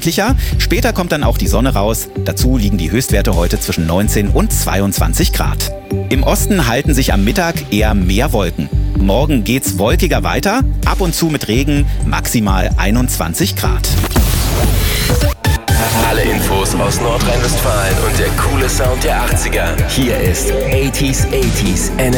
deutlicher. Später kommt dann auch die Sonne raus. Dazu liegen die Höchstwerte heute zwischen 19 und 22 Grad. Im Osten halten sich am Mittag eher mehr Wolken. Morgen geht's wolkiger weiter, ab und zu mit Regen, maximal 21 Grad. Alle Infos aus Nordrhein-Westfalen und der coole Sound der 80er. Hier ist 80s